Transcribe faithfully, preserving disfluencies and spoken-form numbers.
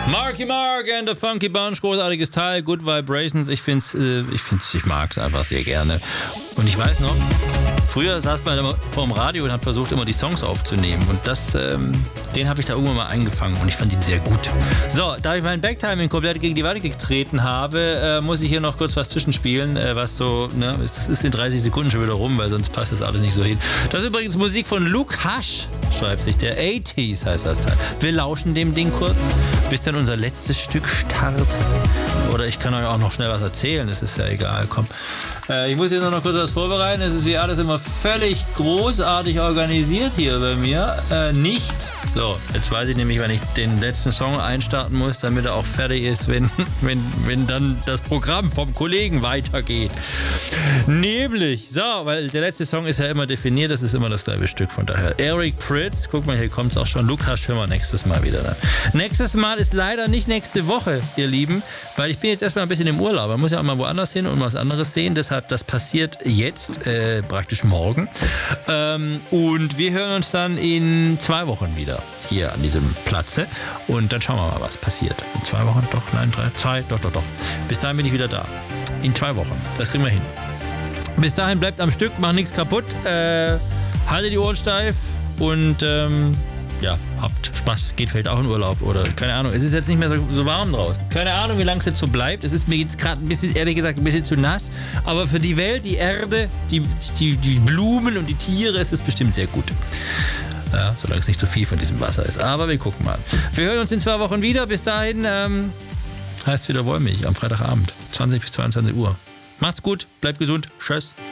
Marky Mark and the Funky Bunch, großartiges Teil, Good Vibrations. Ich find's, äh, ich find's, ich mag's einfach sehr gerne. Und ich weiß noch, früher saß man immer vor dem Radio und hat versucht, immer die Songs aufzunehmen. Und das, ähm, den habe ich da irgendwann mal eingefangen und ich fand ihn sehr gut. So, da ich meinen Backtiming komplett gegen die Wand getreten habe, äh, muss ich hier noch kurz was zwischenspielen, äh, was so, ne, das ist in dreißig Sekunden schon wieder rum, weil sonst passt das alles nicht so hin. Das ist übrigens Musik von Luke Hash, schreibt sich, der achtziger heißt das Teil. Wir lauschen dem Ding kurz, bis dann unser letztes Stück startet. Oder ich kann euch auch noch schnell was erzählen, das ist ja egal, komm. Äh, ich muss hier nur noch kurz was vorbereiten, es ist wie alles immer völlig großartig organisiert hier bei mir. Äh, nicht. So, jetzt weiß ich nämlich, wenn ich den letzten Song einstarten muss, damit er auch fertig ist, wenn, wenn, wenn dann das Programm vom Kollegen weitergeht. Nämlich, so, weil der letzte Song ist ja immer definiert, das ist immer das gleiche Stück, von daher. Eric Prydz, guck mal, hier kommt es auch schon. Lukas, hören wir nächstes Mal wieder. Dann. Nächstes Mal ist leider nicht nächste Woche, ihr Lieben, weil ich bin jetzt erstmal ein bisschen im Urlaub. Man muss ja auch mal woanders hin und was anderes sehen, deshalb, das passiert jetzt, äh, praktisch morgen. Ähm, und wir hören uns dann in zwei Wochen wieder. Hier an diesem Platze und dann schauen wir mal, was passiert. In zwei Wochen, doch, nein, drei, zwei, doch, doch, doch. Bis dahin bin ich wieder da. In zwei Wochen. Das kriegen wir hin. Bis dahin bleibt am Stück, macht nichts kaputt, äh, haltet die Ohren steif und ähm, ja, habt Spaß. Geht vielleicht auch in Urlaub oder keine Ahnung. Es ist jetzt nicht mehr so, so warm draußen. Keine Ahnung, wie lange es jetzt so bleibt. Es ist mir jetzt gerade ein bisschen, ehrlich gesagt, ein bisschen zu nass. Aber für die Welt, die Erde, die, die, die Blumen und die Tiere ist es bestimmt sehr gut. Ja, solange es nicht zu viel von diesem Wasser ist. Aber wir gucken mal. Wir hören uns in zwei Wochen wieder. Bis dahin ähm, heißt wieder Wollmilch am Freitagabend. zwanzig bis zweiundzwanzig Uhr. Macht's gut, bleibt gesund. Tschüss.